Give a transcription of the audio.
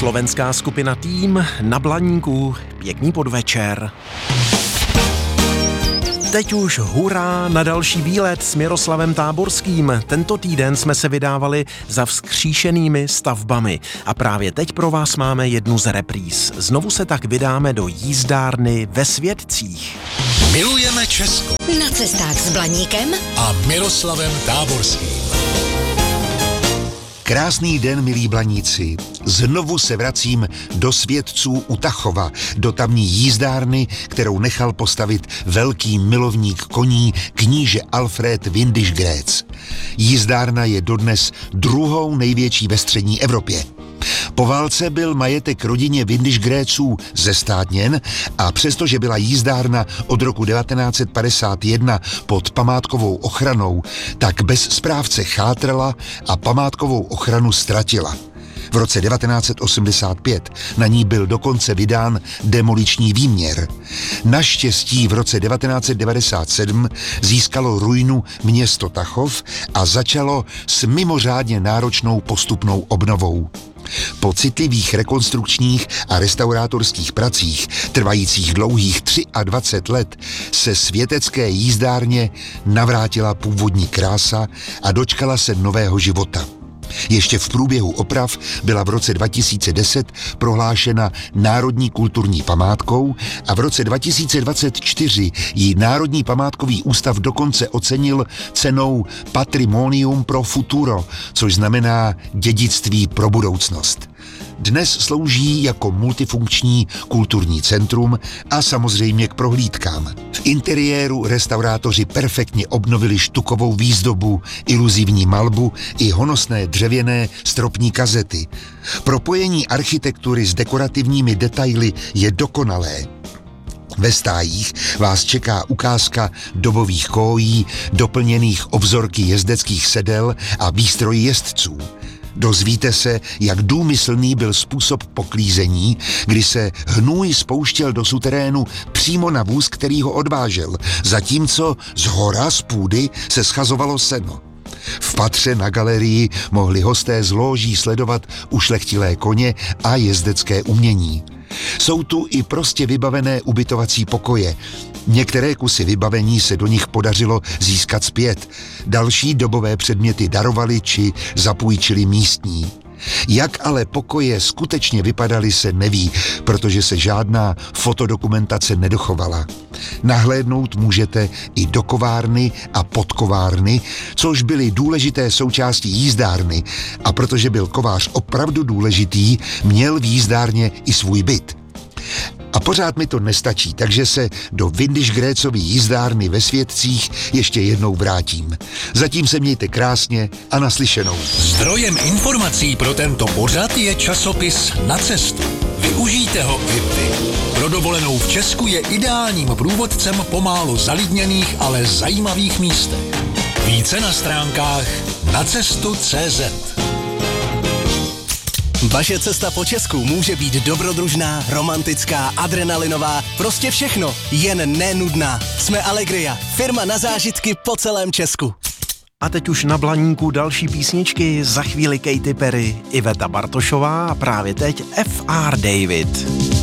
Slovenská skupina Tým na Blaníku. Pěkný podvečer. Teď už hurá na další výlet s Miroslavem Táborským. Tento týden jsme se vydávali za vzkříšenými stavbami a právě teď pro vás máme jednu z repríz. Znovu se tak vydáme do jízdárny ve Světcích. Milujeme Česko. Na cestách s Blaníkem a Miroslavem Táborským. Krásný den, milí Blaníci. Znovu se vracím do Světců u Tachova, do tamní jízdárny, kterou nechal postavit velký milovník koní kníže Alfred Windischgrätz. Jízdárna je dodnes druhou největší ve střední Evropě. Po válce byl majetek rodině Windischgrätzů zestátněn a přestože byla jízdárna od roku 1951 pod památkovou ochranou, tak bez správce chátrala a památkovou ochranu ztratila. V roce 1985 na ní byl dokonce vydán demoliční výměr. Naštěstí v roce 1997 získalo ruinu město Tachov a začalo s mimořádně náročnou postupnou obnovou. Po citlivých rekonstrukčních a restaurátorských pracích, trvajících dlouhých 23 let, se světecké jízdárně navrátila původní krása a dočkala se nového života. Ještě v průběhu oprav byla v roce 2010 prohlášena národní kulturní památkou a v roce 2024 ji Národní památkový ústav dokonce ocenil cenou Patrimonium pro futuro, což znamená dědictví pro budoucnost. Dnes slouží jako multifunkční kulturní centrum a samozřejmě k prohlídkám. V interiéru restaurátoři perfektně obnovili štukovou výzdobu, iluzivní malbu i honosné dřevěné stropní kazety. Propojení architektury s dekorativními detaily je dokonalé. Ve stájích vás čeká ukázka dobových kójí, doplněných obzorky jezdeckých sedel a výstroj jezdců. Dozvíte se, jak důmyslný byl způsob poklízení, kdy se hnůj spouštěl do suterénu přímo na vůz, který ho odvážel, zatímco zhora z půdy se schazovalo seno. V patře na galerii mohli hosté z lóží sledovat ušlechtilé koně a jezdecké umění. Jsou tu i prostě vybavené ubytovací pokoje. Některé kusy vybavení se do nich podařilo získat zpět. Další dobové předměty darovali či zapůjčili místní. Jak ale pokoje skutečně vypadaly, se neví, protože se žádná fotodokumentace nedochovala. Nahlédnout můžete i do kovárny a podkovárny, což byly důležité součásti jízdárny, a protože byl kovář opravdu důležitý, měl v jízdárně i svůj byt. A pořád mi to nestačí, takže se do Windischgrätzovy jízdárny ve Světcích ještě jednou vrátím. Zatím se mějte krásně a naslyšenou. Zdrojem informací pro tento pořad je časopis Na cestu. Využijte ho i vy. Pro dovolenou v Česku je ideálním průvodcem po málo zalidněných, ale zajímavých místech. Více na stránkách nacestu.cz. Vaše cesta po Česku může být dobrodružná, romantická, adrenalinová, prostě všechno, jen nenudná. Jsme Allegria, firma na zážitky po celém Česku. A teď už na Blaníku další písničky, za chvíli Katy Perry, Iveta Bartošová a právě teď F.R. David.